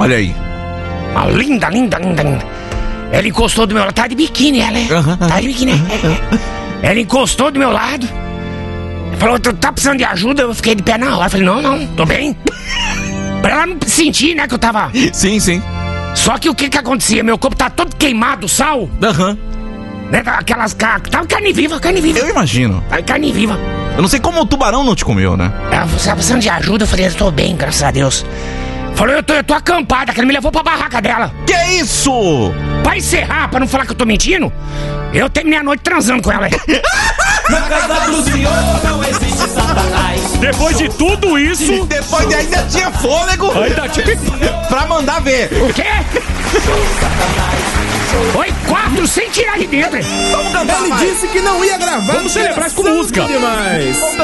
Olha aí. Uma linda. Ela encostou do meu lado, tá de biquíni ela, tá de biquíni. Ela encostou do meu lado, falou, tu tá precisando de ajuda? Eu fiquei de pé na hora, falei, não, tô bem. Pra ela não sentir, né, que eu tava... Sim. Só que o que acontecia? Meu corpo tá todo queimado, sal. Né, aquelas... Tava carne viva. Eu imagino. Tava carne viva. Eu não sei como o tubarão não te comeu, né? Você tá precisando de ajuda? Eu falei, eu tô bem, graças a Deus. Falou, eu tô acampada, que ela me levou pra barraca dela. Que isso? Pra encerrar, pra não falar que eu tô mentindo, eu terminei a noite transando com ela. Na casa do Senhor não existe Satanás. Depois de tudo isso... Depois ainda tinha fôlego pra mandar ver. O quê? Foi 4 sem tirar de dentro. Vamos cantar Ele mais. disse que não ia gravar. Vamos celebrar isso com música. Demais.